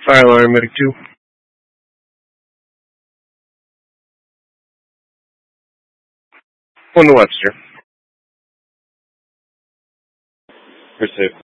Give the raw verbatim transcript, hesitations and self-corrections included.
Fire alarm, medic two. One to Webster. Receive.